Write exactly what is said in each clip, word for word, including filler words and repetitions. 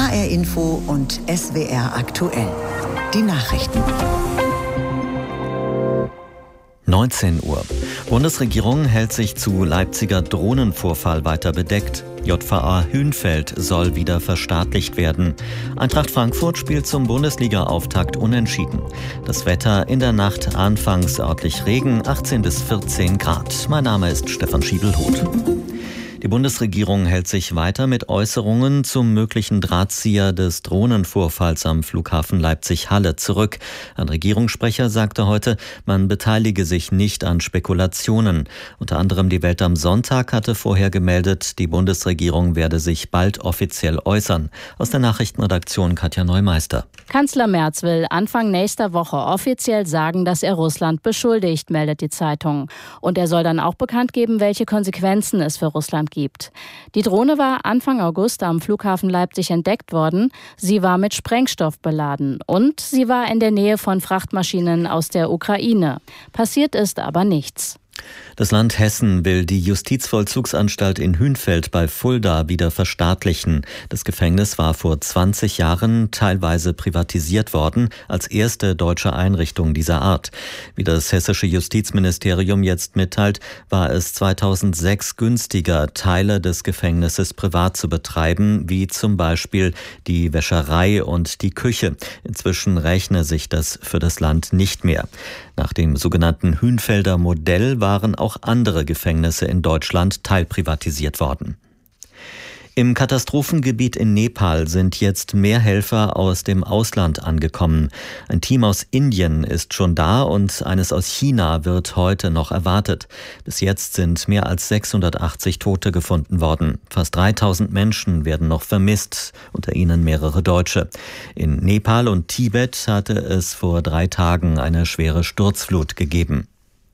H R Info und S W R aktuell. Die Nachrichten. neunzehn Uhr. Bundesregierung hält sich zu Leipziger Drohnenvorfall weiter bedeckt. J V A Hünfeld soll wieder verstaatlicht werden. Eintracht Frankfurt spielt zum Bundesliga-Auftakt unentschieden. Das Wetter in der Nacht anfangs örtlich Regen, achtzehn bis vierzehn Grad. Mein Name ist Stefan Schiebelhuth. Die Bundesregierung hält sich weiter mit Äußerungen zum möglichen Drahtzieher des Drohnenvorfalls am Flughafen Leipzig-Halle zurück. Ein Regierungssprecher sagte heute, man beteilige sich nicht an Spekulationen. Unter anderem die Welt am Sonntag hatte vorher gemeldet, die Bundesregierung werde sich bald offiziell äußern. Aus der Nachrichtenredaktion Katja Neumeister. Kanzler Merz will Anfang nächster Woche offiziell sagen, dass er Russland beschuldigt, meldet die Zeitung. Und er soll dann auch bekannt geben, welche Konsequenzen es für Russland gibt. Die Drohne war Anfang August am Flughafen Leipzig entdeckt worden. Sie war mit Sprengstoff beladen und sie war in der Nähe von Frachtmaschinen aus der Ukraine. Passiert ist aber nichts. Das Land Hessen will die Justizvollzugsanstalt in Hünfeld bei Fulda wieder verstaatlichen. Das Gefängnis war vor zwanzig Jahren teilweise privatisiert worden, als erste deutsche Einrichtung dieser Art. Wie das hessische Justizministerium jetzt mitteilt, war es zweitausendsechs günstiger, Teile des Gefängnisses privat zu betreiben, wie zum Beispiel die Wäscherei und die Küche. Inzwischen rechne sich das für das Land nicht mehr. Nach dem sogenannten Hünfelder Modell waren auch andere Gefängnisse in Deutschland teilprivatisiert worden. Im Katastrophengebiet in Nepal sind jetzt mehr Helfer aus dem Ausland angekommen. Ein Team aus Indien ist schon da und eines aus China wird heute noch erwartet. Bis jetzt sind mehr als sechshundertachtzig Tote gefunden worden. Fast dreitausend Menschen werden noch vermisst, unter ihnen mehrere Deutsche. In Nepal und Tibet hatte es vor drei Tagen eine schwere Sturzflut gegeben.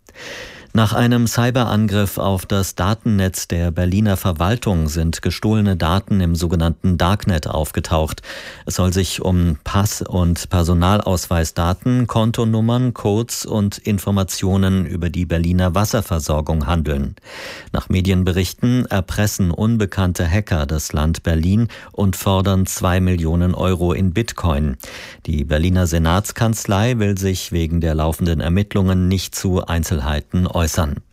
Nach einem Cyberangriff auf das Datennetz der Berliner Verwaltung sind gestohlene Daten im sogenannten Darknet aufgetaucht. Es soll sich um Pass- und Personalausweisdaten, Kontonummern, Codes und Informationen über die Berliner Wasserversorgung handeln. Nach Medienberichten erpressen unbekannte Hacker das Land Berlin und fordern zwei Millionen Euro in Bitcoin. Die Berliner Senatskanzlei will sich wegen der laufenden Ermittlungen nicht zu Einzelheiten äußern.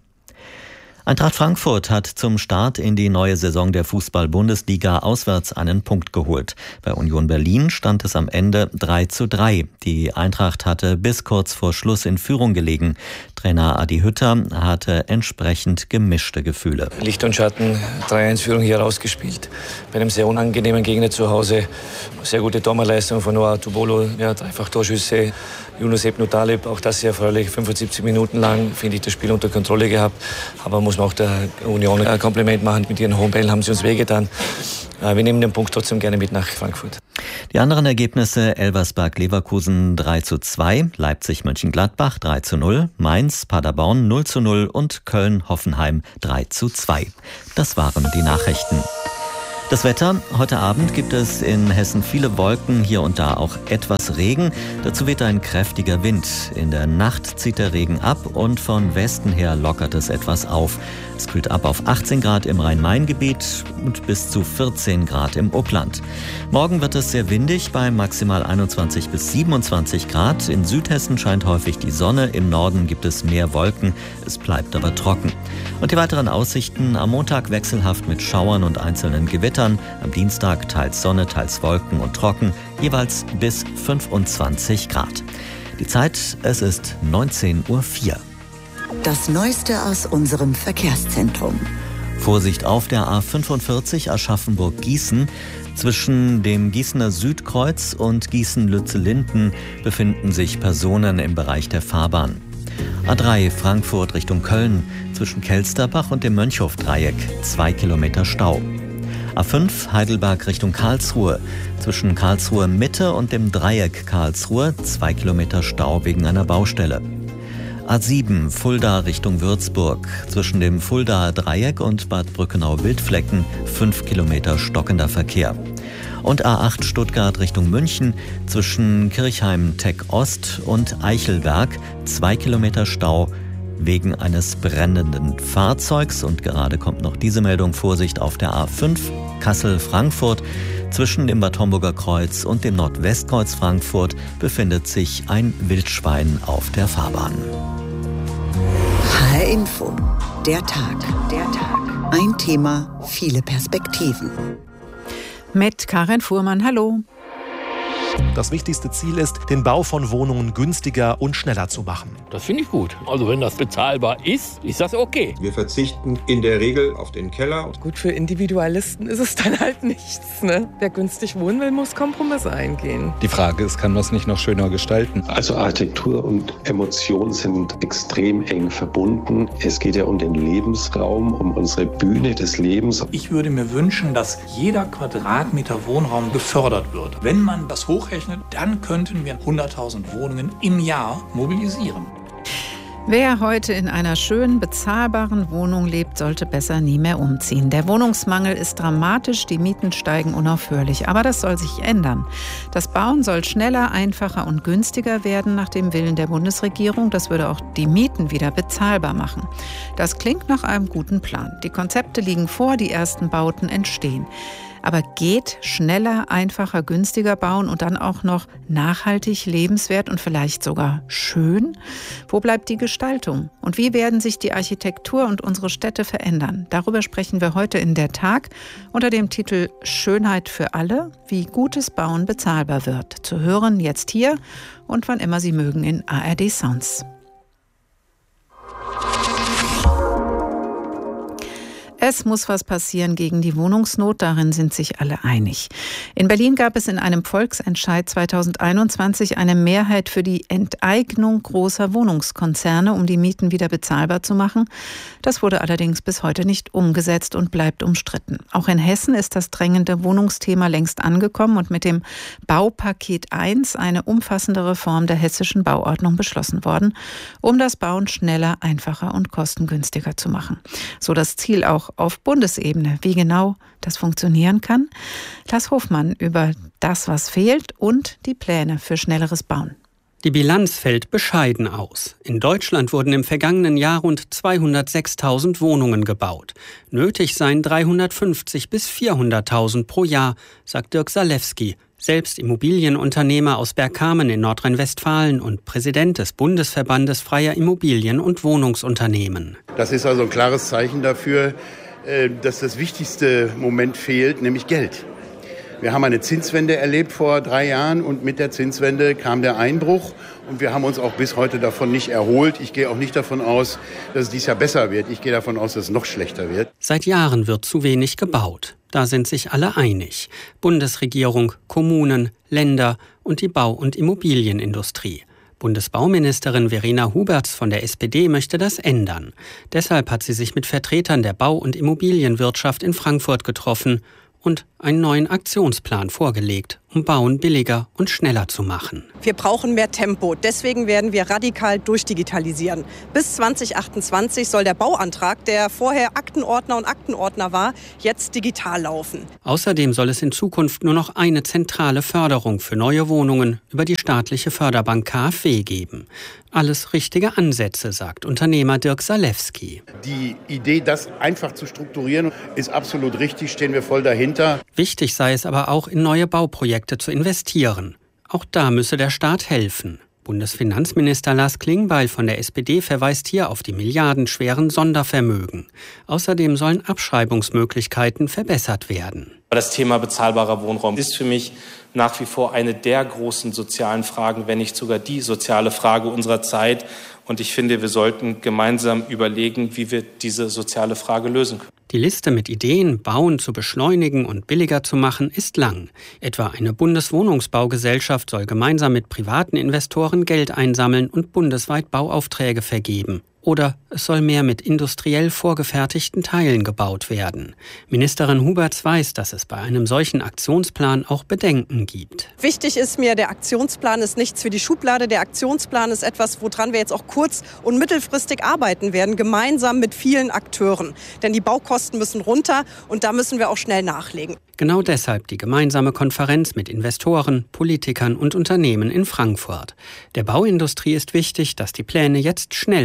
Eintracht Frankfurt hat zum Start in die neue Saison der Fußball-Bundesliga auswärts einen Punkt geholt. Bei Union Berlin stand es am Ende drei zu drei. Die Eintracht hatte bis kurz vor Schluss in Führung gelegen. Trainer Adi Hütter hatte entsprechend gemischte Gefühle. Licht und Schatten, drei eins Führung hier rausgespielt. Bei einem sehr unangenehmen Gegner zu Hause. Sehr gute Torleistung von Noah Tubolo, ja, dreifach Torschüsse. Yunus Ebnu Talib, auch das sehr erfreulich. fünfundsiebzig Minuten lang, finde ich, das Spiel unter Kontrolle gehabt. Aber muss man auch der Union ein Kompliment machen. Mit ihren hohen Bällen haben sie uns wehgetan. Wir nehmen den Punkt trotzdem gerne mit nach Frankfurt. Die anderen Ergebnisse: Elversberg-Leverkusen drei zu zwei, Leipzig-Mönchengladbach drei zu null, Mainz-Paderborn null zu null und Köln-Hoffenheim drei zu zwei. Das waren die Nachrichten. Das Wetter: Heute Abend gibt es in Hessen viele Wolken, hier und da auch etwas Regen. Dazu weht ein kräftiger Wind. In der Nacht zieht der Regen ab und von Westen her lockert es etwas auf. Es kühlt ab auf achtzehn Grad im Rhein-Main-Gebiet und bis zu vierzehn Grad im Upland. Morgen wird es sehr windig bei maximal einundzwanzig bis siebenundzwanzig Grad. In Südhessen scheint häufig die Sonne, im Norden gibt es mehr Wolken, es bleibt aber trocken. Und die weiteren Aussichten: Am Montag wechselhaft mit Schauern und einzelnen Gewittern, am Dienstag teils Sonne, teils Wolken und trocken, jeweils bis fünfundzwanzig Grad. Die Zeit: Es ist neunzehn Uhr vier. Das Neueste aus unserem Verkehrszentrum. Vorsicht auf der A fünfundvierzig Aschaffenburg-Gießen. Zwischen dem Gießener Südkreuz und Gießen-Lützellinden befinden sich Personen im Bereich der Fahrbahn. A drei Frankfurt Richtung Köln. Zwischen Kelsterbach und dem Mönchhof-Dreieck zwei Kilometer Stau. A fünf Heidelberg Richtung Karlsruhe. Zwischen Karlsruhe Mitte und dem Dreieck Karlsruhe zwei Kilometer Stau wegen einer Baustelle. A sieben Fulda Richtung Würzburg. Zwischen dem Fuldaer Dreieck und Bad Brückenau-Wildflecken fünf Kilometer stockender Verkehr. Und A acht Stuttgart Richtung München. Zwischen Kirchheim-Tech Ost und Eichelberg zwei Kilometer Stau wegen eines brennenden Fahrzeugs. Und gerade kommt noch diese Meldung: Vorsicht auf der A fünf Kassel-Frankfurt. Zwischen dem Bad Homburger Kreuz und dem Nordwestkreuz Frankfurt befindet sich ein Wildschwein auf der Fahrbahn. H R Info, der Tag, der Tag. Ein Thema, viele Perspektiven. Mit Karin Fuhrmann, hallo. Das wichtigste Ziel ist, den Bau von Wohnungen günstiger und schneller zu machen. Das finde ich gut. Also wenn das bezahlbar ist, ist das okay. Wir verzichten in der Regel auf den Keller. Gut, für Individualisten ist es dann halt nichts, ne? Wer günstig wohnen will, muss Kompromisse eingehen. Die Frage ist, kann man es nicht noch schöner gestalten? Also Architektur und Emotion sind extrem eng verbunden. Es geht ja um den Lebensraum, um unsere Bühne des Lebens. Ich würde mir wünschen, dass jeder Quadratmeter Wohnraum gefördert wird. Wenn man das hochrechnet, dann könnten wir hunderttausend Wohnungen im Jahr mobilisieren. Wer heute in einer schönen, bezahlbaren Wohnung lebt, sollte besser nie mehr umziehen. Der Wohnungsmangel ist dramatisch, die Mieten steigen unaufhörlich. Aber das soll sich ändern. Das Bauen soll schneller, einfacher und günstiger werden nach dem Willen der Bundesregierung. Das würde auch die Mieten wieder bezahlbar machen. Das klingt nach einem guten Plan. Die Konzepte liegen vor, die ersten Bauten entstehen. Aber geht schneller, einfacher, günstiger bauen und dann auch noch nachhaltig, lebenswert und vielleicht sogar schön? Wo bleibt die Gestaltung? Und wie werden sich die Architektur und unsere Städte verändern? Darüber sprechen wir heute in der Tag unter dem Titel Schönheit für alle, wie gutes Bauen bezahlbar wird. Zu hören jetzt hier und wann immer Sie mögen in A R D Sounds. Es muss was passieren gegen die Wohnungsnot, darin sind sich alle einig. In Berlin gab es in einem Volksentscheid zweitausendeinundzwanzig eine Mehrheit für die Enteignung großer Wohnungskonzerne, um die Mieten wieder bezahlbar zu machen. Das wurde allerdings bis heute nicht umgesetzt und bleibt umstritten. Auch in Hessen ist das drängende Wohnungsthema längst angekommen und mit dem Baupaket eins eine umfassende Reform der hessischen Bauordnung beschlossen worden, um das Bauen schneller, einfacher und kostengünstiger zu machen. So das Ziel auch auf Bundesebene. Wie genau das funktionieren kann? Lars Hofmann über das, was fehlt und die Pläne für schnelleres Bauen. Die Bilanz fällt bescheiden aus. In Deutschland wurden im vergangenen Jahr rund zweihundertsechstausend Wohnungen gebaut. Nötig seien dreihundertfünfzig bis vierhunderttausend pro Jahr, sagt Dirk Salewski, selbst Immobilienunternehmer aus Bergkamen in Nordrhein-Westfalen und Präsident des Bundesverbandes freier Immobilien- und Wohnungsunternehmen. Das ist also ein klares Zeichen dafür, dass das wichtigste Moment fehlt, nämlich Geld. Wir haben eine Zinswende erlebt vor drei Jahren und mit der Zinswende kam der Einbruch und wir haben uns auch bis heute davon nicht erholt. Ich gehe auch nicht davon aus, dass es dieses Jahr besser wird. Ich gehe davon aus, dass es noch schlechter wird. Seit Jahren wird zu wenig gebaut. Da sind sich alle einig. Bundesregierung, Kommunen, Länder und die Bau- und Immobilienindustrie. Bundesbauministerin Verena Huberts von der S P D möchte das ändern. Deshalb hat sie sich mit Vertretern der Bau- und Immobilienwirtschaft in Frankfurt getroffen und einen neuen Aktionsplan vorgelegt, um Bauen billiger und schneller zu machen. Wir brauchen mehr Tempo. Deswegen werden wir radikal durchdigitalisieren. Bis zwanzig achtundzwanzig soll der Bauantrag, der vorher Aktenordner und Aktenordner war, jetzt digital laufen. Außerdem soll es in Zukunft nur noch eine zentrale Förderung für neue Wohnungen über die staatliche Förderbank K f W geben. Alles richtige Ansätze, sagt Unternehmer Dirk Salewski. Die Idee, das einfach zu strukturieren, ist absolut richtig, stehen wir voll dahinter. Wichtig sei es aber auch, in neue Bauprojekte zu investieren. Auch da müsse der Staat helfen. Bundesfinanzminister Lars Klingbeil von der S P D verweist hier auf die milliardenschweren Sondervermögen. Außerdem sollen Abschreibungsmöglichkeiten verbessert werden. Das Thema bezahlbarer Wohnraum ist für mich nach wie vor eine der großen sozialen Fragen, wenn nicht sogar die soziale Frage unserer Zeit. Und ich finde, wir sollten gemeinsam überlegen, wie wir diese soziale Frage lösen können. Die Liste mit Ideen, Bauen zu beschleunigen und billiger zu machen, ist lang. Etwa eine Bundeswohnungsbaugesellschaft soll gemeinsam mit privaten Investoren Geld einsammeln und bundesweit Bauaufträge vergeben. Oder es soll mehr mit industriell vorgefertigten Teilen gebaut werden. Ministerin Huberts weiß, dass es bei einem solchen Aktionsplan auch Bedenken gibt. Wichtig ist mir, der Aktionsplan ist nichts für die Schublade. Der Aktionsplan ist etwas, woran wir jetzt auch kurz- und mittelfristig arbeiten werden, gemeinsam mit vielen Akteuren. Denn die Baukosten müssen runter und da müssen wir auch schnell nachlegen. Genau deshalb die gemeinsame Konferenz mit Investoren, Politikern und Unternehmen in Frankfurt. Der Bauindustrie ist wichtig, dass die Pläne jetzt schnell umgesetzt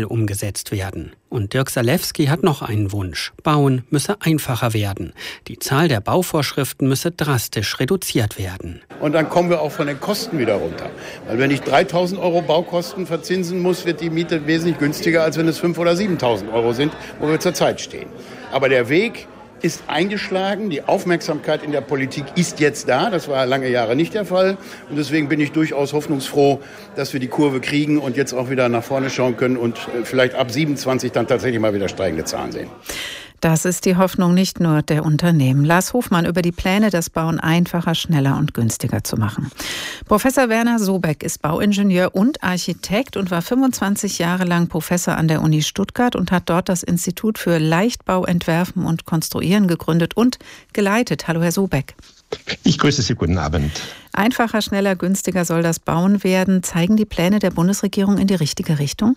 umgesetzt werden. Und Dirk Salewski hat noch einen Wunsch. Bauen müsse einfacher werden. Die Zahl der Bauvorschriften müsse drastisch reduziert werden. Und dann kommen wir auch von den Kosten wieder runter. Weil wenn ich dreitausend Euro Baukosten verzinsen muss, wird die Miete wesentlich günstiger, als wenn es fünftausend oder siebentausend Euro sind, wo wir zurzeit stehen. Aber der Weg ist eingeschlagen. Die Aufmerksamkeit in der Politik ist jetzt da. Das war lange Jahre nicht der Fall. Und deswegen bin ich durchaus hoffnungsfroh, dass wir die Kurve kriegen und jetzt auch wieder nach vorne schauen können und vielleicht ab siebenundzwanzig dann tatsächlich mal wieder steigende Zahlen sehen. Das ist die Hoffnung nicht nur der Unternehmen. Lars Hofmann über die Pläne, das Bauen einfacher, schneller und günstiger zu machen. Professor Werner Sobeck ist Bauingenieur und Architekt und war fünfundzwanzig Jahre lang Professor an der Uni Stuttgart und hat dort das Institut für Leichtbau, Entwerfen und Konstruieren gegründet und geleitet. Hallo, Herr Sobeck. Ich grüße Sie, guten Abend. Einfacher, schneller, günstiger soll das Bauen werden. Zeigen die Pläne der Bundesregierung in die richtige Richtung?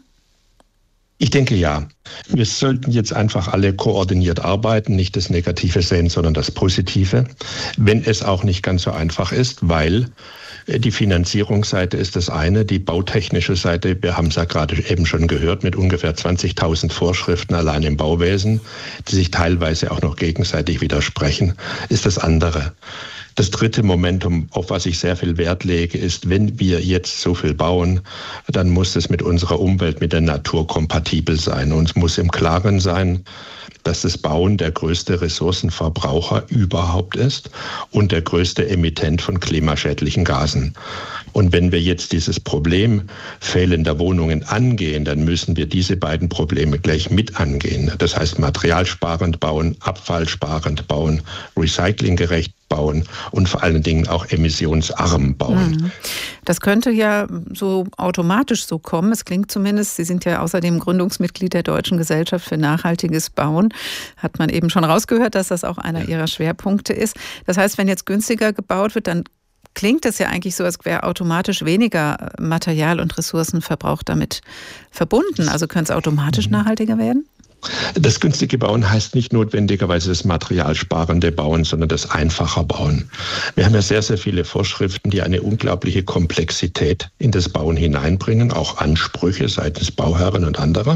Ich denke ja. Wir sollten jetzt einfach alle koordiniert arbeiten, nicht das Negative sehen, sondern das Positive. Wenn es auch nicht ganz so einfach ist, weil die Finanzierungsseite ist das eine, die bautechnische Seite, wir haben es ja gerade eben schon gehört, mit ungefähr zwanzigtausend Vorschriften allein im Bauwesen, die sich teilweise auch noch gegenseitig widersprechen, ist das andere. Das dritte Momentum, auf was ich sehr viel Wert lege, ist, wenn wir jetzt so viel bauen, dann muss es mit unserer Umwelt, mit der Natur kompatibel sein. Uns muss im Klaren sein, dass das Bauen der größte Ressourcenverbraucher überhaupt ist und der größte Emittent von klimaschädlichen Gasen. Und wenn wir jetzt dieses Problem fehlender Wohnungen angehen, dann müssen wir diese beiden Probleme gleich mit angehen. Das heißt, materialsparend bauen, abfallsparend bauen, recyclinggerecht bauen und vor allen Dingen auch emissionsarm bauen. Das könnte ja so automatisch so kommen. Es klingt zumindest, Sie sind ja außerdem Gründungsmitglied der Deutschen Gesellschaft für nachhaltiges Bauen. Hat man eben schon rausgehört, dass das auch einer Ihrer Schwerpunkte ist. Das heißt, wenn jetzt günstiger gebaut wird, dann klingt es ja eigentlich so, als wäre automatisch weniger Material- und Ressourcenverbrauch damit verbunden. Also könnte es automatisch nachhaltiger werden? Das günstige Bauen heißt nicht notwendigerweise das materialsparende Bauen, sondern das einfache Bauen. Wir haben ja sehr, sehr viele Vorschriften, die eine unglaubliche Komplexität in das Bauen hineinbringen, auch Ansprüche seitens Bauherren und anderer.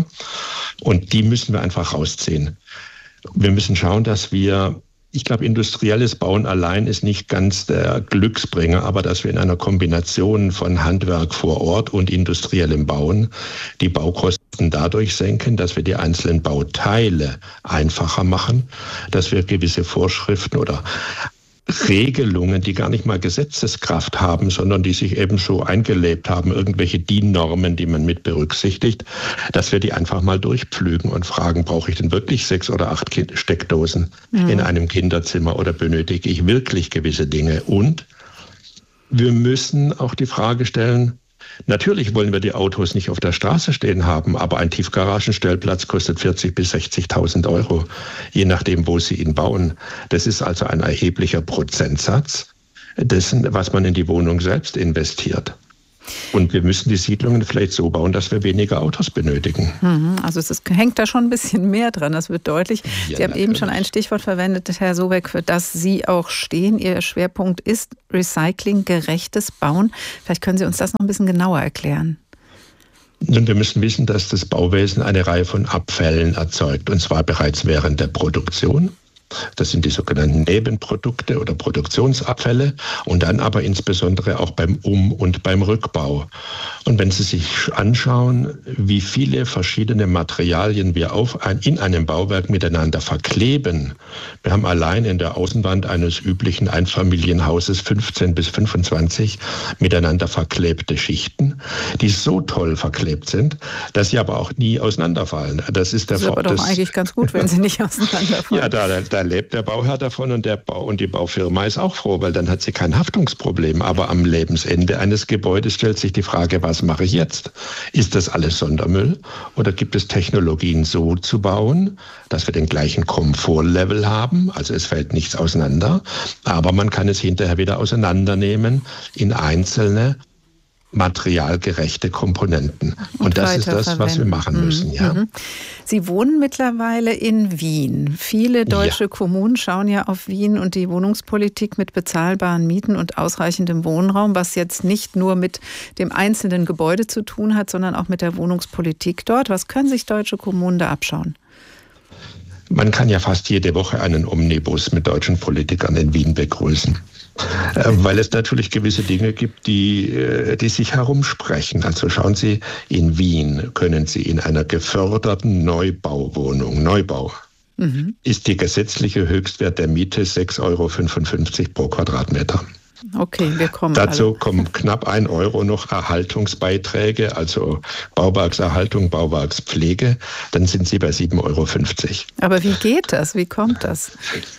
Und die müssen wir einfach rausziehen. Wir müssen schauen, dass wir Ich glaube, industrielles Bauen allein ist nicht ganz der Glücksbringer, aber dass wir in einer Kombination von Handwerk vor Ort und industriellem Bauen die Baukosten dadurch senken, dass wir die einzelnen Bauteile einfacher machen, dass wir gewisse Vorschriften oder Regelungen, die gar nicht mal Gesetzeskraft haben, sondern die sich eben so eingelebt haben, irgendwelche D I N-Normen, die man mit berücksichtigt, dass wir die einfach mal durchpflügen und fragen, brauche ich denn wirklich sechs oder acht Steckdosen mhm. in einem Kinderzimmer oder benötige ich wirklich gewisse Dinge? Und wir müssen auch die Frage stellen, natürlich wollen wir die Autos nicht auf der Straße stehen haben, aber ein Tiefgaragenstellplatz kostet vierzigtausend bis sechzigtausend Euro, je nachdem, wo Sie ihn bauen. Das ist also ein erheblicher Prozentsatz dessen, was man in die Wohnung selbst investiert. Und wir müssen die Siedlungen vielleicht so bauen, dass wir weniger Autos benötigen. Also es ist, hängt da schon ein bisschen mehr dran, das wird deutlich. Ja, Sie haben natürlich eben schon ein Stichwort verwendet, Herr Sobeck, für das Sie auch stehen. Ihr Schwerpunkt ist recyclinggerechtes Bauen. Vielleicht können Sie uns das noch ein bisschen genauer erklären. Und wir müssen wissen, dass das Bauwesen eine Reihe von Abfällen erzeugt, und zwar bereits während der Produktion. Das sind die sogenannten Nebenprodukte oder Produktionsabfälle und dann aber insbesondere auch beim Um- und beim Rückbau. Und wenn Sie sich anschauen, wie viele verschiedene Materialien wir auf ein, in einem Bauwerk miteinander verkleben. Wir haben allein in der Außenwand eines üblichen Einfamilienhauses fünfzehn bis fünfundzwanzig miteinander verklebte Schichten, die so toll verklebt sind, dass sie aber auch nie auseinanderfallen. Das ist der Das ist aber doch eigentlich ganz gut, wenn sie nicht auseinanderfallen. Ja, da, da lebt der Bauherr davon und, der Bau, und die Baufirma ist auch froh, weil dann hat sie kein Haftungsproblem. Aber am Lebensende eines Gebäudes stellt sich die Frage, was mache ich jetzt? Ist das alles Sondermüll oder gibt es Technologien so zu bauen, dass wir den gleichen Komfortlevel haben? Also es fällt nichts auseinander, aber man kann es hinterher wieder auseinandernehmen in einzelne materialgerechte Komponenten. Und, und das ist das, was wir machen müssen. Ja. Mhm. Sie wohnen mittlerweile in Wien. Viele deutsche ja. Kommunen schauen ja auf Wien und die Wohnungspolitik mit bezahlbaren Mieten und ausreichendem Wohnraum, was jetzt nicht nur mit dem einzelnen Gebäude zu tun hat, sondern auch mit der Wohnungspolitik dort. Was können sich deutsche Kommunen da abschauen? Man kann ja fast jede Woche einen Omnibus mit deutschen Politikern in Wien begrüßen. Weil es natürlich gewisse Dinge gibt, die, die sich herumsprechen. Also schauen Sie, in Wien können Sie in einer geförderten Neubauwohnung, Neubau, mhm. ist die gesetzliche Höchstwert der Miete sechs Euro fünfundfünfzig pro Quadratmeter. Okay, wir kommen Dazu alle. kommen knapp ein Euro noch Erhaltungsbeiträge, also Bauwerkserhaltung, Bauwerkspflege. Dann sind Sie bei sieben Euro fünfzig. Aber wie geht das? Wie kommt das?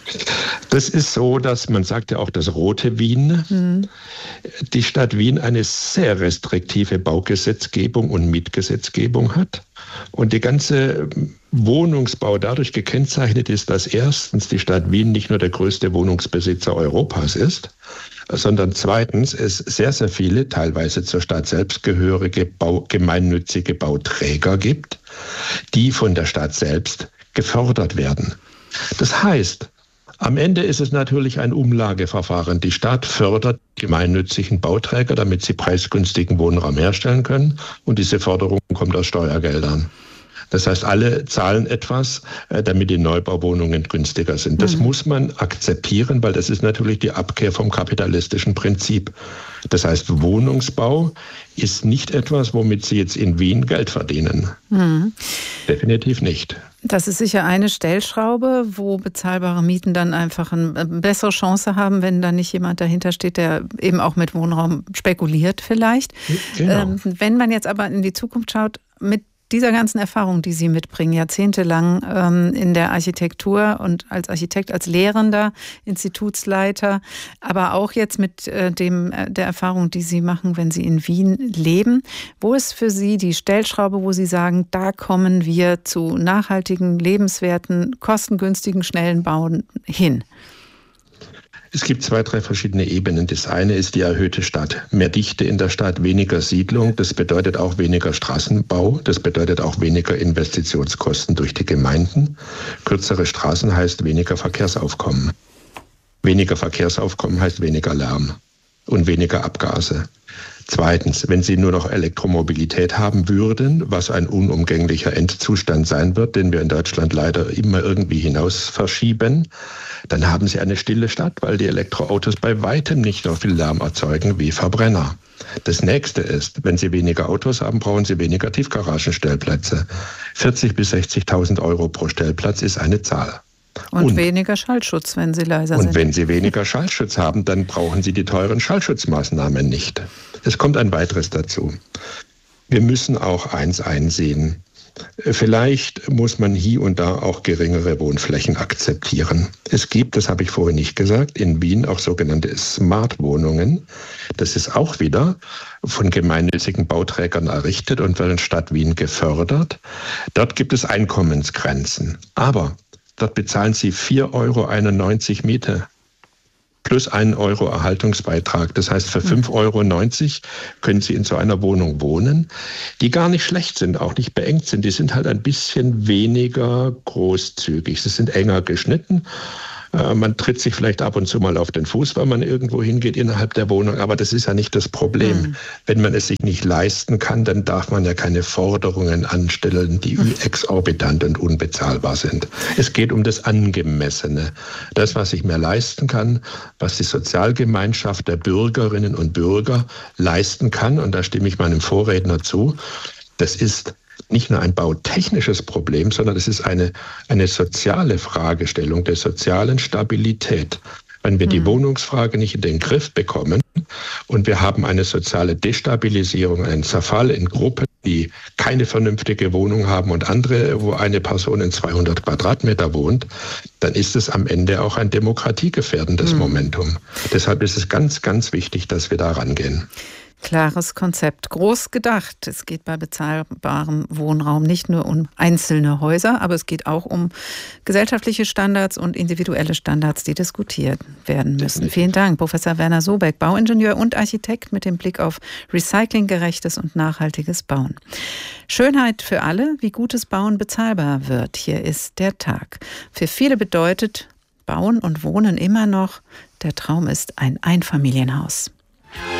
Das ist so, dass man sagt ja auch das rote Wien. Mhm. Die Stadt Wien eine sehr restriktive Baugesetzgebung und Mietgesetzgebung hat. Und die ganze Wohnungsbau dadurch gekennzeichnet ist, dass erstens die Stadt Wien nicht nur der größte Wohnungsbesitzer Europas ist, sondern zweitens es sehr, sehr viele, teilweise zur Stadt selbst gehörige Bau, gemeinnützige Bauträger gibt, die von der Stadt selbst gefördert werden. Das heißt, am Ende ist es natürlich ein Umlageverfahren. Die Stadt fördert gemeinnützigen Bauträger, damit sie preisgünstigen Wohnraum herstellen können. Und diese Förderung kommt aus Steuergeldern. Das heißt, alle zahlen etwas, damit die Neubauwohnungen günstiger sind. Das mhm. muss man akzeptieren, weil das ist natürlich die Abkehr vom kapitalistischen Prinzip. Das heißt, Wohnungsbau ist nicht etwas, womit Sie jetzt in Wien Geld verdienen. Mhm. Definitiv nicht. Das ist sicher eine Stellschraube, wo bezahlbare Mieten dann einfach eine bessere Chance haben, wenn da nicht jemand dahinter steht, der eben auch mit Wohnraum spekuliert vielleicht. Genau. Ähm, wenn man jetzt aber in die Zukunft schaut, mit dieser ganzen Erfahrung, die Sie mitbringen, jahrzehntelang ähm, in der Architektur und als Architekt, als Lehrender, Institutsleiter, aber auch jetzt mit äh, dem, äh, der Erfahrung, die Sie machen, wenn Sie in Wien leben. Wo ist für Sie die Stellschraube, wo Sie sagen, da kommen wir zu nachhaltigen, lebenswerten, kostengünstigen, schnellen Bauen hin? Es gibt zwei, drei verschiedene Ebenen. Das eine ist die erhöhte Stadt. Mehr Dichte in der Stadt, weniger Siedlung. Das bedeutet auch weniger Straßenbau. Das bedeutet auch weniger Investitionskosten durch die Gemeinden. Kürzere Straßen heißt weniger Verkehrsaufkommen. Weniger Verkehrsaufkommen heißt weniger Lärm und weniger Abgase. Zweitens, wenn Sie nur noch Elektromobilität haben würden, was ein unumgänglicher Endzustand sein wird, den wir in Deutschland leider immer irgendwie hinaus verschieben, dann haben Sie eine stille Stadt, weil die Elektroautos bei weitem nicht so viel Lärm erzeugen wie Verbrenner. Das nächste ist, wenn Sie weniger Autos haben, brauchen Sie weniger Tiefgaragenstellplätze. vierzigtausend bis sechzigtausend Euro pro Stellplatz ist eine Zahl. Und, und weniger Schallschutz, wenn Sie leiser und sind. Und wenn Sie weniger Schallschutz haben, dann brauchen Sie die teuren Schallschutzmaßnahmen nicht. Es kommt ein weiteres dazu. Wir müssen auch eins einsehen. Vielleicht muss man hier und da auch geringere Wohnflächen akzeptieren. Es gibt, das habe ich vorhin nicht gesagt, in Wien auch sogenannte Smart-Wohnungen. Das ist auch wieder von gemeinnützigen Bauträgern errichtet und von der Stadt Wien gefördert. Dort gibt es Einkommensgrenzen. Aber dort bezahlen Sie vier Euro einundneunzig Miete plus einen Euro Erhaltungsbeitrag. Das heißt, für fünf Euro neunzig können Sie in so einer Wohnung wohnen, die gar nicht schlecht sind, auch nicht beengt sind. Die sind halt ein bisschen weniger großzügig. Sie sind enger geschnitten. Man tritt sich vielleicht ab und zu mal auf den Fuß, weil man irgendwo hingeht innerhalb der Wohnung. Aber das ist ja nicht das Problem. Mhm. Wenn man es sich nicht leisten kann, dann darf man ja keine Forderungen anstellen, die exorbitant und unbezahlbar sind. Es geht um das Angemessene. Das, was ich mir leisten kann, was die Sozialgemeinschaft der Bürgerinnen und Bürger leisten kann. Und da stimme ich meinem Vorredner zu. Das ist nicht nur ein bautechnisches Problem, sondern es ist eine, eine soziale Fragestellung der sozialen Stabilität. Wenn wir mhm. die Wohnungsfrage nicht in den Griff bekommen und wir haben eine soziale Destabilisierung, einen Zerfall in Gruppen, die keine vernünftige Wohnung haben und andere, wo eine Person in zweihundert Quadratmeter wohnt, dann ist es am Ende auch ein demokratiegefährdendes mhm. Momentum. Deshalb ist es ganz, ganz wichtig, dass wir da rangehen. Klares Konzept, groß gedacht. Es geht bei bezahlbarem Wohnraum nicht nur um einzelne Häuser, aber es geht auch um gesellschaftliche Standards und individuelle Standards, die diskutiert werden müssen. Definitiv. Vielen Dank, Professor Werner Sobeck, Bauingenieur und Architekt mit dem Blick auf recyclinggerechtes und nachhaltiges Bauen. Schönheit für alle, wie gutes Bauen bezahlbar wird. Hier ist der Tag. Für viele bedeutet Bauen und Wohnen immer noch, der Traum ist ein Einfamilienhaus.